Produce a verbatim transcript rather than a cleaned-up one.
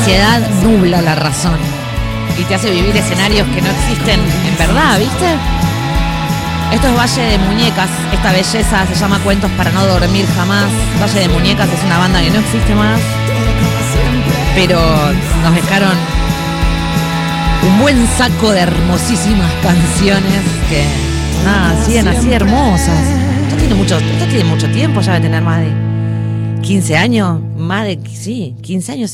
ansiedad nubla la razón y te hace vivir escenarios que no existen en verdad, ¿viste? Esto es Valle de Muñecas, esta belleza se llama Cuentos para no dormir jamás. Valle de Muñecas es una banda que no existe más, pero nos dejaron un buen saco de hermosísimas canciones que, nada, siguen así hermosas. Esto tiene mucho, esto tiene mucho tiempo, ya debe tener más de quince años, más de, sí, quince años